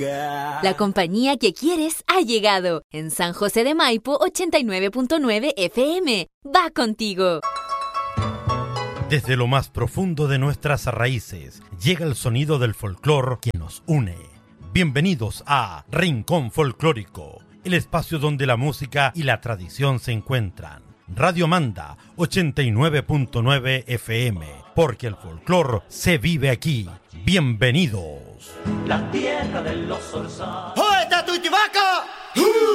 La compañía que quieres ha llegado. En San José de Maipo, 89.9 FM. Va contigo. Desde lo más profundo de nuestras raíces, llega el sonido del folclor que nos une. Bienvenidos a Rincón Folclórico, el espacio donde la música y la tradición se encuentran. Radio Manda, 89.9 FM, porque el folclor se vive aquí. Bienvenidos. La tierra de los orzales. ¡Oh, está tu chivaca!